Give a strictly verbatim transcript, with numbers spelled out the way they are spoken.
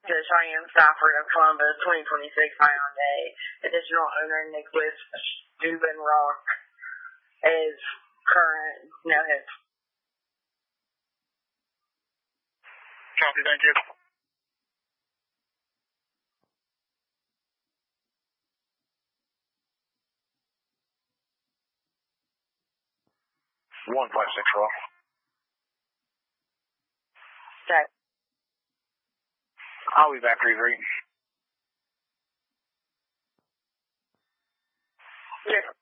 to Cheyenne Stafford of Columbus, twenty twenty-six Hyundai. Additional owner Nicholas Stubenrock is current. No hits. Copy, thank you. One five six four. Okay. I'll be back, Reverie. Yeah.